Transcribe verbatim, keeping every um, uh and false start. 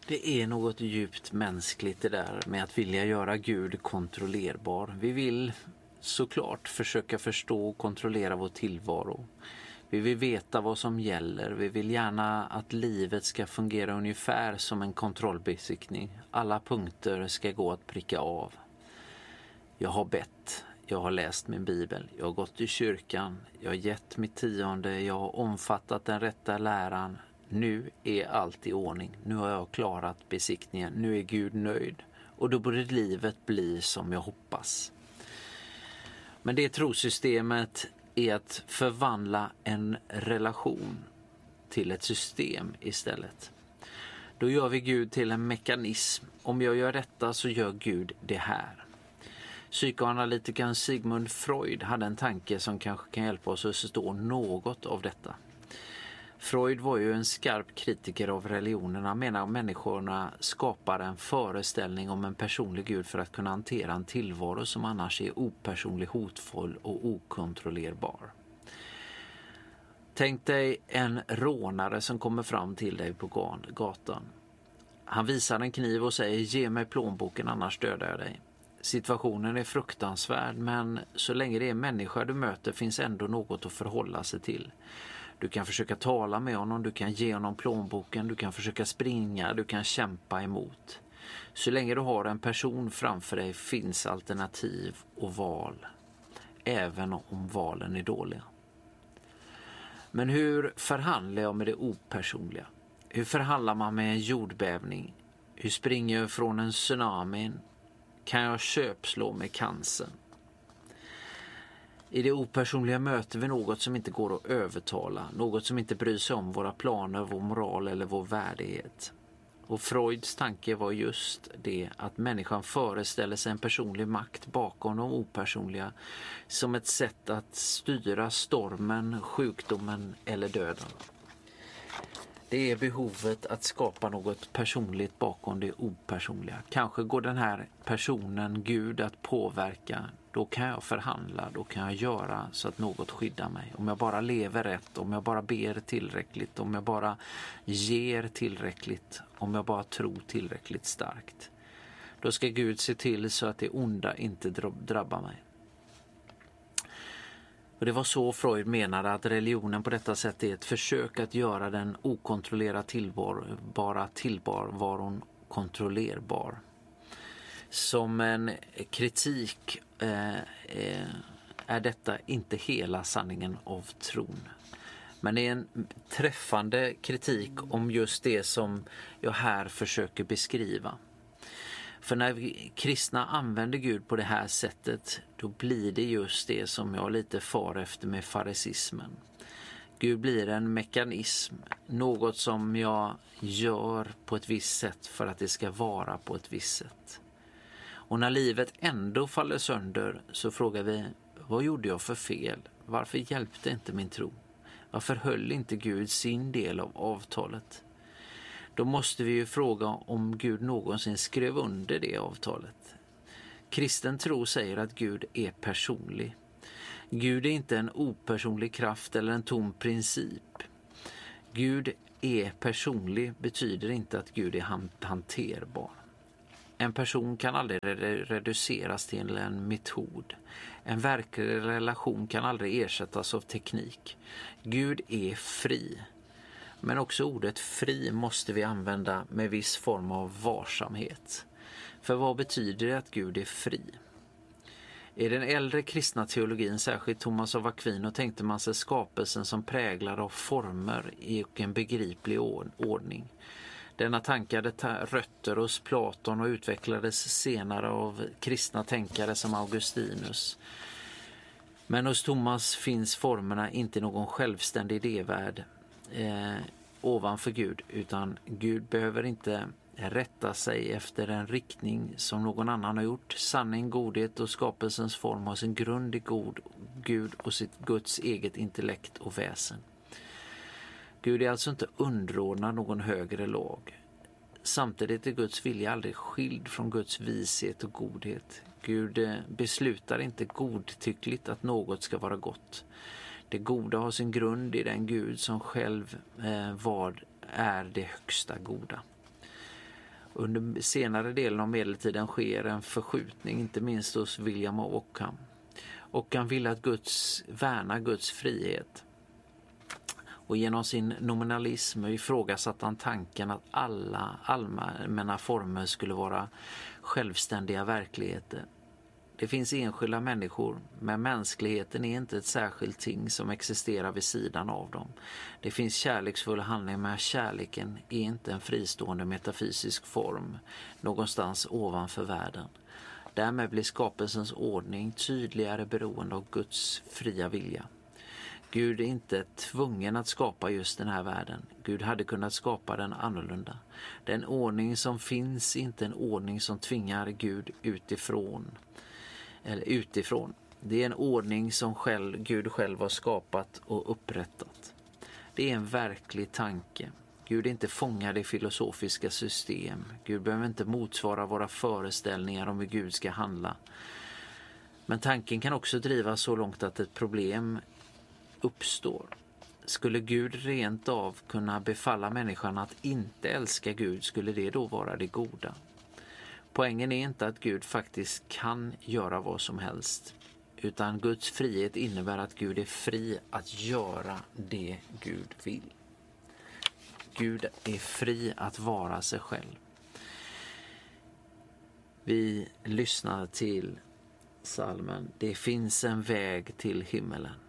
Det är något djupt mänskligt det där med att vilja göra Gud kontrollerbar. Vi vill såklart försöka förstå och kontrollera vår tillvaro. Vi vill veta vad som gäller. Vi vill gärna att livet ska fungera ungefär som en kontrollbesiktning. Alla punkter ska gå att pricka av. Jag har bett. Jag har läst min bibel. Jag har gått i kyrkan. Jag har gett mitt tionde. Jag har omfattat den rätta läran. Nu är allt i ordning. Nu har jag klarat besiktningen. Nu är Gud nöjd. Och då borde livet bli som jag hoppas. Men det trosystemet är att förvandla en relation till ett system istället. Då gör vi Gud till en mekanism. Om jag gör detta så gör Gud det här. Psykoanalytikern Sigmund Freud hade en tanke som kanske kan hjälpa oss att förstå något av detta. Freud var ju en skarp kritiker av religionerna, menar att människorna skapar en föreställning om en personlig Gud för att kunna hantera en tillvaro som annars är opersonlig, hotfull och okontrollerbar. Tänk dig en rånare som kommer fram till dig på gatan. Han visar en kniv och säger: ge mig plånboken, annars dödar jag dig. Situationen är fruktansvärd, men så länge det är människa du möter finns ändå något att förhålla sig till. Du kan försöka tala med honom, du kan ge honom plånboken, du kan försöka springa, du kan kämpa emot. Så länge du har en person framför dig finns alternativ och val, även om valen är dåliga. Men hur förhandlar jag med det opersonliga? Hur förhandlar man med en jordbävning? Hur springer jag från en tsunami? Kan jag köpslå med cancern? I det opersonliga möter vi något som inte går att övertala, något som inte bryr sig om våra planer, vår moral eller vår värdighet. Och Freuds tanke var just det, att människan föreställer sig en personlig makt bakom de opersonliga som ett sätt att styra stormen, sjukdomen eller döden. Det är behovet att skapa något personligt bakom det opersonliga. Kanske går den här personen, Gud, att påverka. Då kan jag förhandla, då kan jag göra så att något skyddar mig. Om jag bara lever rätt, om jag bara ber tillräckligt, om jag bara ger tillräckligt, om jag bara tror tillräckligt starkt. Då ska Gud se till så att det onda inte drabbar mig. Och det var så Freud menade att religionen på detta sätt är ett försök att göra den okontrollerade tillbara tillvaron kontrollerbar. Som en kritik eh, eh, är detta inte hela sanningen av tron. Men det är en träffande kritik om just det som jag här försöker beskriva. För när vi kristna använder Gud på det här sättet, då blir det just det som jag lite far efter med farisismen. Gud blir en mekanism, något som jag gör på ett visst sätt för att det ska vara på ett visst sätt. Och när livet ändå faller sönder så frågar vi: vad gjorde jag för fel? Varför hjälpte inte min tro? Varför höll inte Gud sin del av avtalet? Då måste vi ju fråga om Gud någonsin skrev under det avtalet. Kristen tro säger att Gud är personlig. Gud är inte en opersonlig kraft eller en tom princip. Gud är personlig betyder inte att Gud är hanterbar. En person kan aldrig reduceras till en metod. En verklig relation kan aldrig ersättas av teknik. Gud är fri. Men också ordet fri måste vi använda med viss form av varsamhet. För vad betyder det att Gud är fri? I den äldre kristna teologin, särskilt Thomas av Aquino, tänkte man sig skapelsen som präglad av former i en begriplig ordning. Denna tanke hade rötter hos Platon och utvecklades senare av kristna tänkare som Augustinus. Men hos Thomas finns formerna inte någon självständig idévärld eh, ovanför Gud, utan Gud behöver inte rätta sig efter en riktning som någon annan har gjort. Sanning, godhet och skapelsens form har sin grund i god Gud och sitt Guds eget intellekt och väsen. Gud är alltså inte underordnad någon högre lag. Samtidigt är Guds vilja aldrig skild från Guds vishet och godhet. Gud beslutar inte godtyckligt att något ska vara gott. Det goda har sin grund i den Gud som själv eh, vad är det högsta goda. Under senare delen av medeltiden sker en förskjutning, inte minst hos William av Ockham. Ockham ville att Guds, värna Guds frihet. Och genom sin nominalism ifrågasatte han tanken att alla allmänna former skulle vara självständiga verkligheter. Det finns enskilda människor, men mänskligheten är inte ett särskilt ting som existerar vid sidan av dem. Det finns kärleksfull handling, men kärleken är inte en fristående metafysisk form någonstans ovanför världen. Därmed blir skapelsens ordning tydligare beroende av Guds fria vilja. Gud är inte tvungen att skapa just den här världen. Gud hade kunnat skapa den annorlunda. Den ordning som finns är inte en ordning som tvingar Gud utifrån. Eller utifrån. Det är en ordning som själv, Gud själv har skapat och upprättat. Det är en verklig tanke. Gud är inte fångad i filosofiska system. Gud behöver inte motsvara våra föreställningar om hur Gud ska handla. Men tanken kan också drivas så långt att ett problem uppstår. Skulle Gud rent av kunna befalla människan att inte älska Gud, skulle det då vara det goda? Poängen är inte att Gud faktiskt kan göra vad som helst, utan Guds frihet innebär att Gud är fri att göra det Gud vill. Gud är fri att vara sig själv. Vi lyssnar till psalmen: Det finns en väg till himmelen.